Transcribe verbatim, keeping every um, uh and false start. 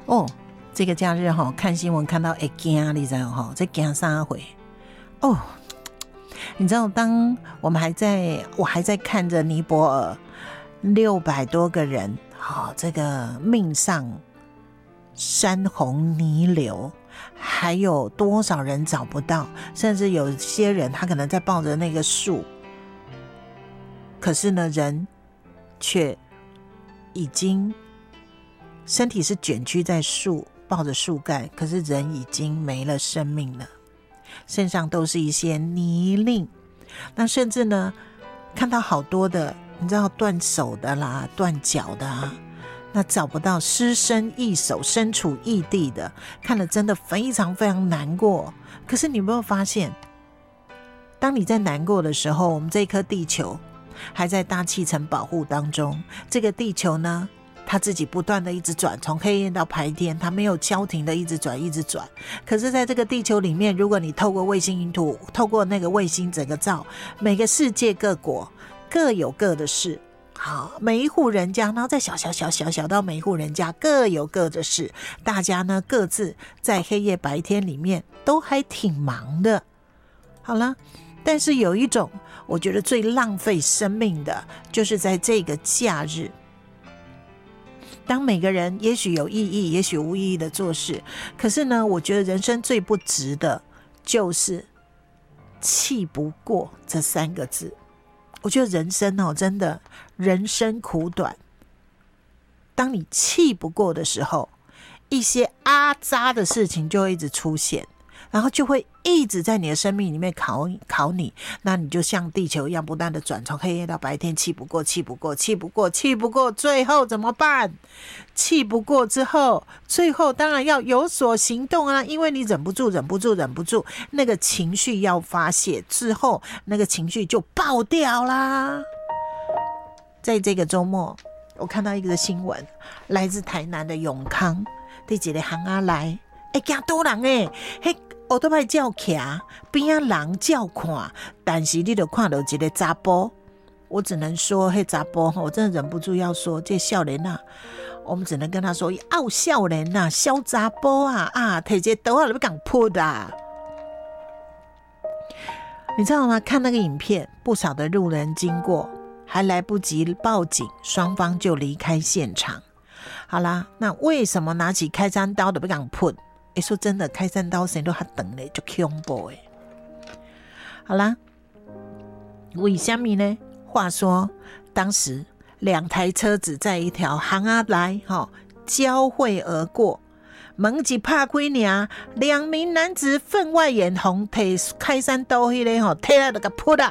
哦，这个假日哈，看新闻看到会惊，你知道哈？这惊啥回？哦，你知道，当我们还在，我还在看着尼泊尔六百多个人，好、哦，这个命丧山洪泥流，还有多少人找不到？甚至有些人他可能在抱着那个树，可是呢，人却已经身体是卷曲在树，抱着树干，可是人已经没了生命了，身上都是一些泥泞。那甚至呢，看到好多的，你知道断手的啦，断脚的啊，那找不到，失身异手，身处异地的，看了真的非常非常难过。可是你有没有发现，当你在难过的时候，我们这一颗地球还在大气层保护当中，这个地球呢，它自己不断的一直转，从黑夜到白天，它没有交停的一直转一直转。可是在这个地球里面，如果你透过卫星云图，透过那个卫星整个照，每个世界各国各有各的事，好，每一户人家，然后再小小小小小到每一户人家各有各的事，大家呢各自在黑夜白天里面都还挺忙的。好了，但是有一种我觉得最浪费生命的，就是在这个假日，当每个人也许有意义也许无意义的做事，可是呢，我觉得人生最不值的就是气不过这三个字。我觉得人生哦，真的人生苦短，当你气不过的时候，一些阿杂的事情就会一直出现，然后就会一直在你的生命里面考考你，那你就像地球一样不断的转，从黑夜到白天，气不过气不过气不过气不过，最后怎么办？气不过之后，最后当然要有所行动啊，因为你忍不住忍不住忍不住，那个情绪要发泄之后，那个情绪就爆掉啦。在这个周末，我看到一个新闻，来自台南的永康第一个巷仔内，会惊多人诶，迄奥多麦照骑，边仔人照看，但是你就看到一个查甫，我只能说，迄查甫，我真的忍不住要说，这少年啊，我们只能跟他说，傲少年啊，小查甫啊，啊，摕一个刀啊，就要讲扑啊。你知道吗？看那个影片，不少的路人经过，还来不及报警，双方就离开现场。好啦，那为什么拿起开山刀就要讲扑？欸、说真的，开山刀谁都还等嘞，就恐怖诶。好啦，为什么呢？话说，当时两台车子在一条巷仔内吼交汇而过，门一拍开尔，两名男子分外眼红，摕开山刀迄个吼，摕来就甲扑啊！